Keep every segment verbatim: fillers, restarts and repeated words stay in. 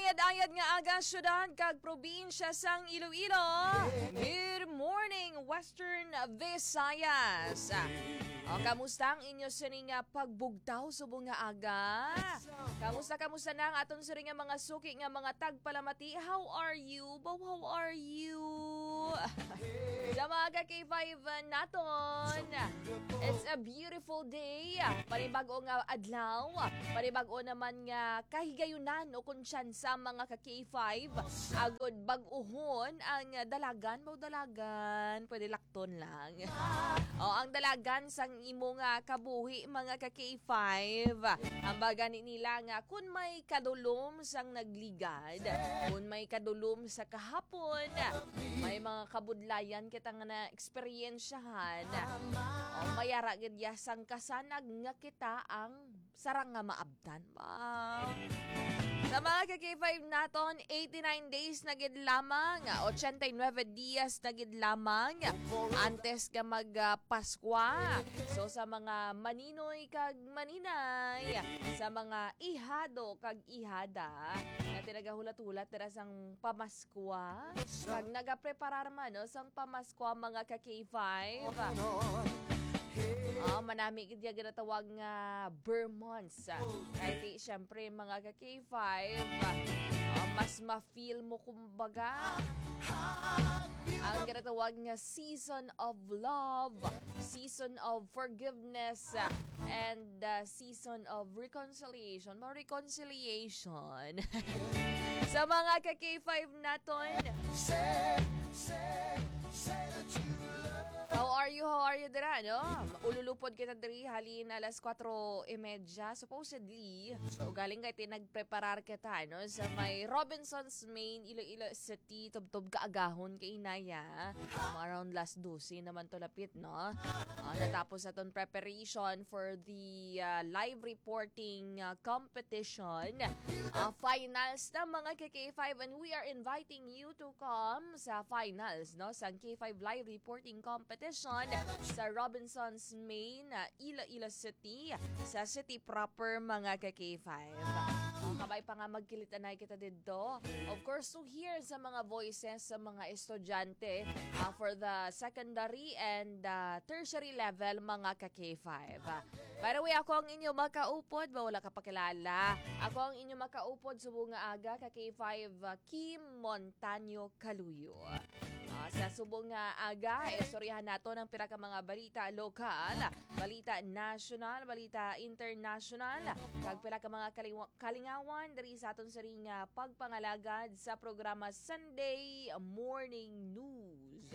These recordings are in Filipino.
ayad-ayad nga aga syudad kag probinsya sang Iloilo. Good morning, Western Visayas. O, kamusta ang inyo sining nga pagbugtaw subong nga aga? Kamusta, kamusta na ang aton siring nga mga suki nga mga tagpalamati? How are you? Bow, how are you? Sa mga ka-K five naton, it's a beautiful day. Panibago nga adlaw. Panibago naman nga kahigayunan o kunsyan sa mga ka-K five. Agod bag-uhon ang dalagan. Bow, dalagan. Pwede lakton lang. O, ang dalagan sang imo nga kabuhi mga ka-K five. Ang bagani nila nga kung may kadulom sang nagligad, kung may kadulom sa kahapon, may mga kabudlayan kita nga na eksperyensyahan, o mayara gid ya sang kasanag nga kita ang sarang nga maabtan. Wow. Sa mga ka-K five naton, eighty-nine days na gid lamang, eighty-nine dias na gid lamang antes ka mag-Paskwa. So sa mga maninoy kag maninay, sa mga ihado kag ihada, na tinagahulat-hulat tira sang pamaskwa, kag nagapreparar man no, sang pamaskwa mga ka-K five. Oh, manami gid ya ginatawag nga Vermonts. Kahit syempre mga ka-K five, oh, mas ma-feel mo kumbaga ang ginatawag nga season of love, season of forgiveness, and uh, season of reconciliation. Mga reconciliation. Sa mga ka-K five naton, how are you? How are you dira, no? Ululupod kita diri halin alas kwatro trenta supposedly. O galing kay tinagpreparar kita, no? Sa may Robinson's Main, Iloilo City, tubtob kaagahon kay inaya. Um, around last dosi naman to lapit, no? Uh, natapos aton preparation for the uh, live reporting uh, competition. Uh, finals na mga ka-K five, and we are inviting you to come sa finals, no? Sa K five live reporting competition sa Robinson's Main, uh, Iloilo City, sa city proper mga ka-K five. Uh, kabay pa nga magkilitanay kita dito. Of course, to hear sa mga voices sa mga estudyante uh, for the secondary and uh, tertiary level mga ka-K five. Uh, by the way, ako ang inyo makaupod, ba wala ka pakilala. Ako ang inyo makaupod subong nga aga ka-K five, uh, Kim Montaño Caluyo. Uh, sa subong nga aga, istoryahan nato ng pira ka mga balita lokal, balita national, balita international, kag pira ka mga kaling- kalingawan diri sa aton siring uh, pagpangalagad sa programa Sunday Morning News.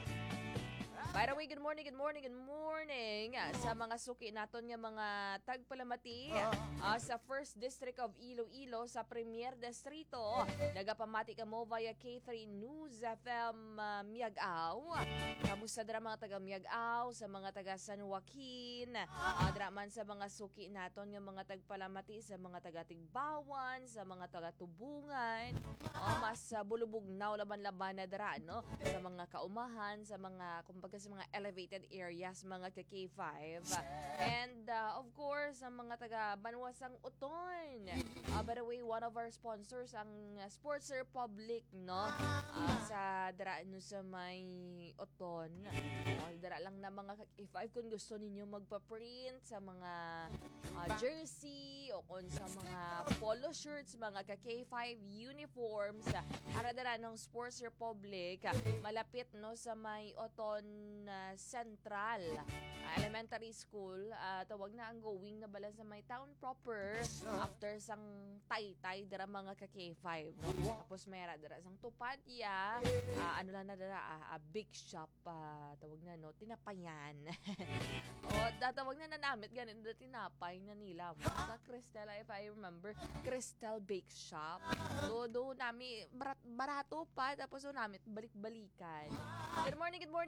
By the way, good morning, good morning, good morning sa mga suki naton nga mga tagpalamati uh, sa first District of Iloilo sa Premier Distrito. Nagapamati ka mo via K three News F M uh, Miagaw. Kamusta dra mga taga Miagaw, sa mga taga San Joaquin, uh, dra man sa mga suki naton nga mga tagpalamati sa mga taga Tigbawan, sa mga taga Tubungan, uh, mas uh, bulubugnaw laban-laban na dra, no? Sa mga kaumahan, sa mga kumbaga sa mga elevated areas mga ka-K five. And uh, of course, ang mga taga Banwasang Uton. Uh, by the way, one of our sponsors ang uh, Sports Republic, no? Uh, sa dara no sa may Uton. Uh, dara lang na mga ka-K five kung gusto ninyo magpa-print sa mga uh, jersey o kung sa mga polo shirts, mga ka-K five uniforms. Uh, ara dara ng Sports Republic. Uh, malapit no sa may Uton Uh, Central uh, Elementary School. Uh, tawag na ang going na bala sa may town proper after sang Taytay dara mga ka-K five, no? Tapos mayra dara sang Tupadya, uh, ano lang na dara uh, uh, big shop, uh, tawag na no tinapayan. O tatawag na nanamit ganin na tinapay na nila sa Cristel, if I remember, Cristel Bake Shop. Do do nami barat, barato pa, tapos do namit balik-balikan. Good morning, good morning, good morning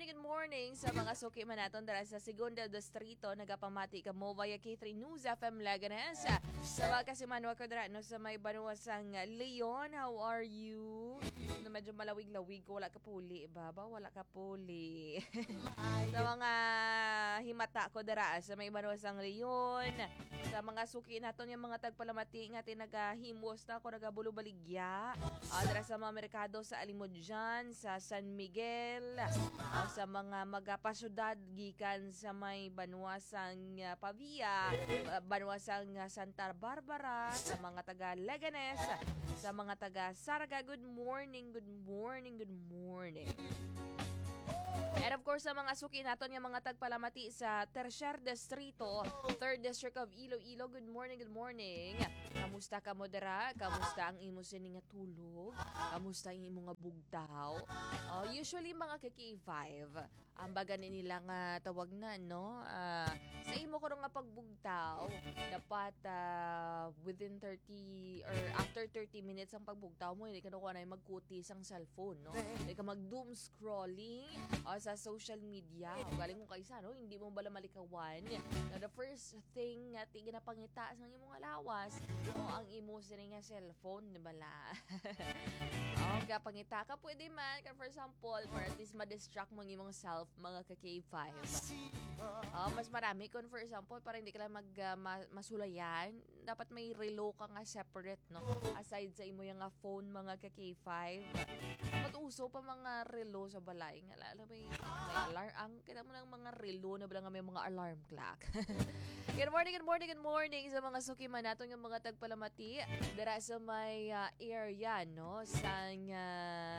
morning sa mga suki man naton dara sa Segunda Distrito. Nagapamati ka mo via K three News F M Laganes. Sa mga kasimanwa ko dara no sa may Banuasang Leon, how are you? No, medyo malawig-lawig ko, wala ka puli, baba, wala ka puli. Sa mga himata ko dara sa may Banuasang Leon, sa mga suki naton yung mga tagpalamati nga tinagahimos na ako nagabulubaligya. Uh, dara sa mga merkado sa Alimudjan, sa San Miguel, uh, sa mga magapasudad gikan sa may Banuasang uh, Pavia, uh, Banuasang uh, Santa Barbara, sa mga taga Leganes, sa mga taga Saraga. Good morning, good morning, good morning. And of course, sa mga suki naton yung mga tagpalamati sa Tercer Distrito, third District of Iloilo. Good morning, good morning. Kamusta ka mo dara? Kamusta ang imo sining nga tulog? Kamusta ang imo nga bugtaw? Uh, usually mga K K five, ang baga ni nila nga tawag na, no? Uh, sa imo ko nga pagbugtaw, dapat uh, within thirty or after thirty minutes ang pagbugtaw mo, hindi ka nakuha na magkutis ang cellphone, no? Hindi ka mag-doom scrolling o sa social media. O galing mo kaysa, no? Hindi mo bala malikawan. Na the first thing nga tingin na pangita sa imong lawas o ang imo sining nga cellphone, di ba la? O kapangita ka, pwede man. Ka for example, for at least ma-distract mo ang imong self, mga ka K five. Uh, mas marami kung for example para hindi ka lang mag uh, ma- masulayan, dapat may relo ka nga separate, no, aside sa imo yung nga phone, mga ka K five. Dapat uso pa mga relo sa balay nga lalo may, may alarm ang kita mo ng mga relo na bala nga may mga alarm clock. Good morning, good morning, good morning sa mga suki man naton yung mga tagpalamati dara sa may uh, area, no, sa uh,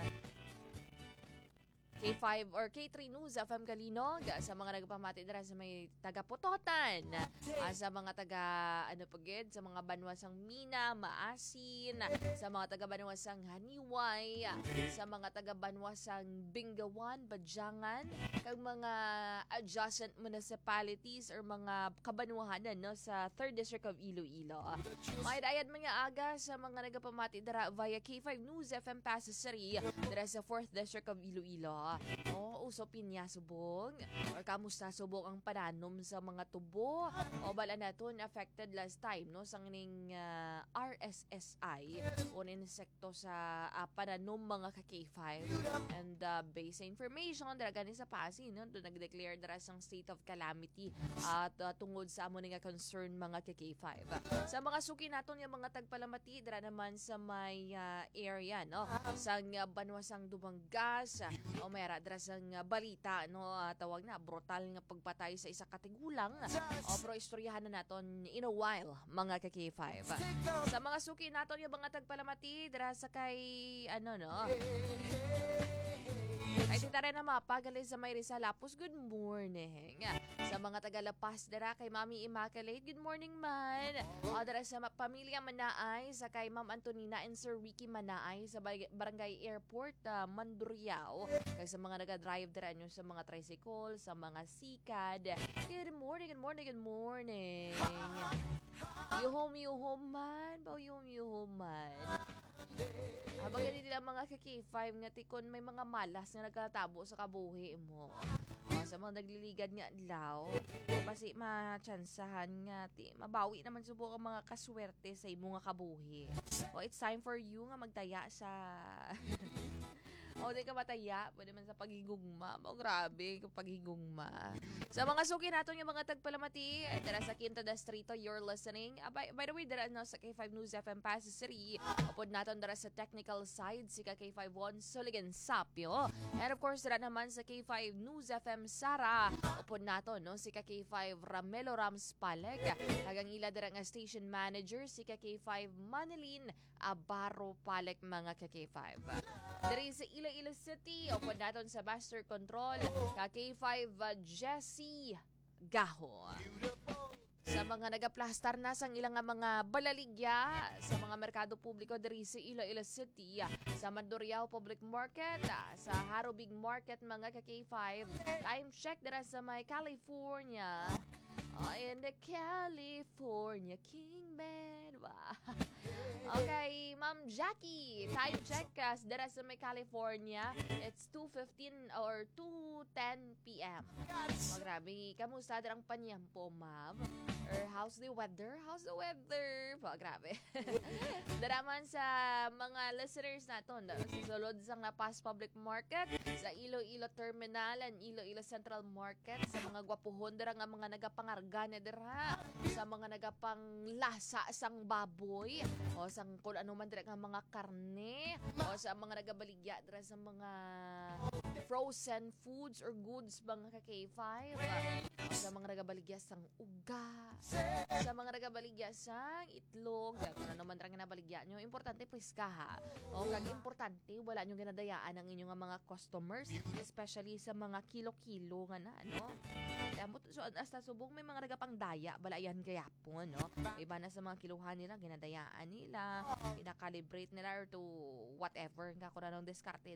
K five or K three News F M Kalinog, sa mga nagpamati dira sa may taga Pototan, uh, sa mga taga ano pagid sa mga Banuasang Mina, Maasin, sa mga taga Banuasang Haniway, sa mga taga Banuasang Bingawan, Badyangan, kag mga adjacent municipalities or mga kabanuanan, no, sa third District of Iloilo. May dayad man nga aga sa mga nagpamati dira via K five News F M Pasig City dira sa fourth District of Iloilo. O, usopin niya subong or kamusta subong ang pananom sa mga tubo o bala naton affected last time, no, sa ning uh, R S S I o insekto sa uh, pananom, mga ka K five. And uh, based sa information dara gani sa Pasig, no, doon nag-declare dara sang state of calamity at uh, tungod sa amo nga concern, mga ka K five. Sa mga suki naton yung mga tagpalamati dara naman sa may uh, area, no, sang uh, Banuasang Dumangas o may dara sang uh, balita, no, uh, tawag na brutal nga pagpatay sa isa katigulang o pro istoryahan na naton in a while, mga ka K five. Sa mga suki naton yung mga tagpalamati dara sa kay ano, no, ay tita rin na mapagali sa may Rizal Lapus. Good morning. Sa mga taga-Lapas dara kay Mami Immaculate, good morning man. O dara sa pamilya Manaay, sa kay Ma'am Antonina and Sir Ricky Manaay sa Barangay Airport, uh, Mandurriao. Kay sa mga naga-drive dara nyo sa mga tricycle, sa mga sikad. Good morning, good morning, good morning. Yuhom, yuhom man. Bao yuhom, yuhom man. Habang ganito lang mga ka K five nga tikon may mga malas nga nagkatabo sa kabuhi mo. O, sa mga nagliligad nga adlaw, basi matsansahan nga ti mabawi naman subok ang mga kaswerte sa imo nga kabuhi. O, it's time for you nga magtaya sa o di ka mataya, pwede man sa paghigugma. O grabe, kung paghigugma. Sa mga suki naton yung mga tagpalamati, dara sa Quinta Distrito, you're listening. Uh, by, by the way, dara no, sa K five News F M Pasig City, upod naton dara sa technical side, si K five one Soligan Sapio. And of course, dara naman sa K five News F M Sara, upod naton no, si K five Ramelo Rams Paleg. Hagang ila dara nga station manager, si K five Manilin Abaro Paleg, mga K five. Dari sa Iloilo City, o po natin sa Master Control, K five uh, Jessie Gaho. Sa mga nagaplastar na sang ilang mga balaligya sa mga merkado publiko dari sa Iloilo City, sa Mandurriao Public Market, sa Harobig Market, mga K five. Time check dara sa may California. Oh, in the California Kingman. Wow. Okay, Ma'am Jackie, time check us dara sa may California. It's two fifteen or two ten p.m. Oh, grabe. Kamusta darang panyampo, ma'am? Or how's the weather? How's the weather? Po, grabe. Daraman sa mga listeners naton sa sulod sang Napas Public Market, sa Iloilo Terminal and Iloilo Central Market, sa mga gwapuhon dara nga mga nagapangarga na dira, sa mga nagapanglasa sang baboy, o sang kung ano man dira nga mga karne, o sa mga nagabaligya dira sa mga frozen foods or goods mga ka K five, o sa mga nagabaligya sang uga, sa mga nagabaligya sang itlog, kung ano man dira nga nabaligya nyo, importante piska ha. O kag importante wala nyo ginadayaan ang inyong mga customers, especially sa mga kilo-kilo nga na, no? Kaya mo so hasta subong may mga nagapang daya balayan gayapon, no? Iba na sa mga kiluhan nila ginadayaan nila, ina-calibrate nila or to whatever nga kung anong diskarte